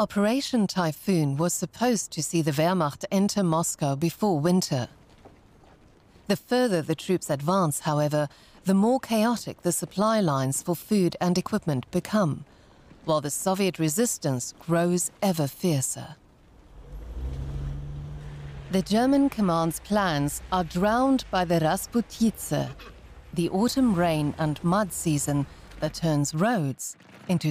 Operation Typhoon was supposed to see the Wehrmacht enter Moscow before winter. The further the troops advance, however, the more chaotic the supply lines for food and equipment become, while the Soviet resistance grows ever fiercer. The German command's plans are drowned by the Rasputitsa, the autumn rain and mud season that turns roads